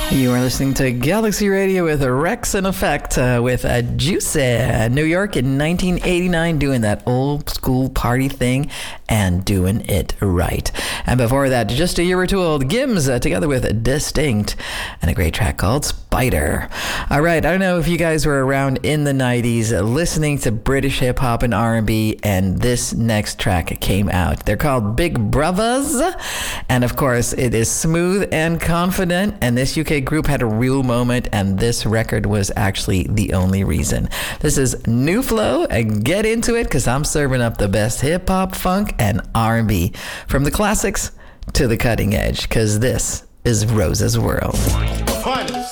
You are listening to Galaxy Radio with Rex and Effect with Juicy, New York in 1989, doing that old school party thing and doing it right. And before that, just a year or two old, Gims together with Distinct and a great track called Spider. All right, I don't know if you guys were around in the 90s listening to British hip hop and R&B, and this next track came out. They're called Big Brothers, and of course, it is smooth and confident, and this UK group had a real moment, and this record was actually the only reason. This is New Flow, and get into it because I'm serving up the best hip hop, funk, and R&B from the classics to the cutting edge, because this is Rose's World. Finest.